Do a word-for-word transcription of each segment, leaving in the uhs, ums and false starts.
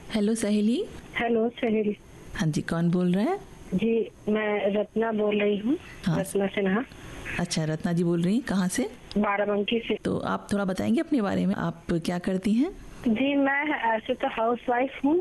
Hello सहेली। Hello सहेली। हाँ जी, कौन बोल रहा है? जी मैं रत्ना बोल रही हूँ। हाँ। रत्ना सिन्हा। अच्छा, रत्ना जी बोल रही हैं, कहाँ से? बाराबंकी से। तो आप थोड़ा बताएंगे अपने बारे में, आप क्या करती हैं? जी मैं ऐसे तो हाउस वाइफ हूँ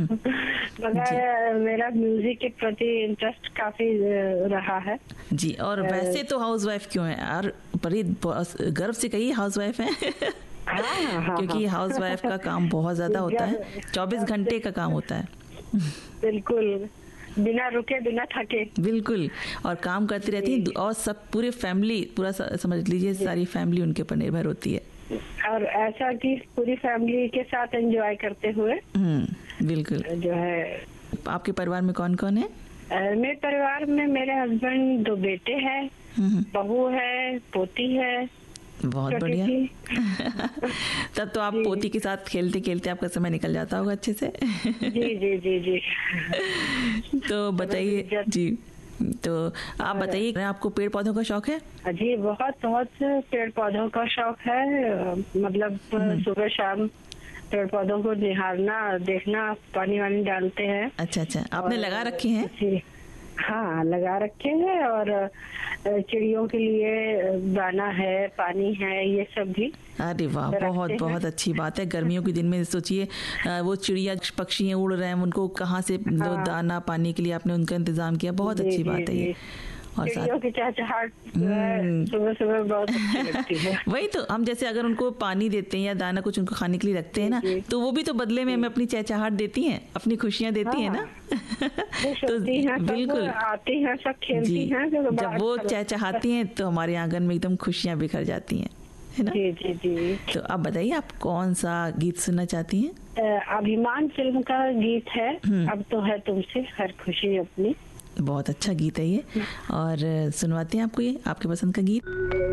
मगर मेरा म्यूजिक के प्रति इंटरेस्ट काफी रहा है। जी, और वैसे तो हाउस वाइफ क्यों है यार? बड़ी गर्व से कहिए हाउस वाइफ है हाँ, हाँ, क्योंकि हाँ। हाउस वाइफ का काम बहुत ज्यादा होता है, चौबीस घंटे का काम होता है। बिल्कुल, बिना रुके बिना थके। बिल्कुल, और काम करती रहती है, और सब पूरे फैमिली, पूरा समझ लीजिए सारी फैमिली उनके ऊपर निर्भर होती है। और ऐसा कि पूरी फैमिली के साथ एंजॉय करते हुए। हम्म, बिल्कुल। जो है, आपके परिवार में कौन कौन है? मेरे परिवार में मेरे हस्बैंड, दो बेटे हैं, बहू है, पोती है। बहुत बढ़िया तब तो आप पोती के साथ खेलते खेलते आपका समय निकल जाता होगा अच्छे से। जी जी जी जी तो बताइए जी, तो आप बताइए, आपको पेड़ पौधों का शौक है? जी बहुत बहुत पेड़ पौधों का शौक है। मतलब सुबह शाम पेड़ पौधों को निहारना, देखना, पानी वानी डालते हैं। अच्छा अच्छा, आपने लगा रखे हैं? जी हाँ, लगा रखे हैं। और चिड़ियों के लिए दाना है, पानी है, ये सब भी। अरे वाह, बहुत बहुत अच्छी बात है। गर्मियों के दिन में सोचिए, वो चिड़िया पक्षी उड़ रहे हैं, उनको कहाँ से हाँ। दाना पानी के लिए आपने उनका इंतजाम किया, बहुत अच्छी बात है ये। और चिड़ियों की चहचहाट सुबह सुबह बहुत अच्छी लगती है। वही तो, हम जैसे अगर उनको पानी देते हैं या दाना कुछ उनको खाने के लिए रखते हैं ना, तो वो भी तो बदले में हमें अपनी चहचहाट देती हैं, अपनी खुशियाँ देती हैं ना। तो बिल्कुल आती हैं, सब खेलती हैं। जब वो चहचहाती हैं तो हमारे आंगन में एकदम खुशियाँ बिखर जाती हैं, है ना? जी जी जी। तो आप बताइए, आप कौन सा गीत सुनना चाहती हैं? अभिमान फिल्म का गीत है, अब तो है तुमसे हर खुशी अपनी। बहुत अच्छा गीत है ये, और सुनवाते हैं आपको ये आपके पसंद का गीत।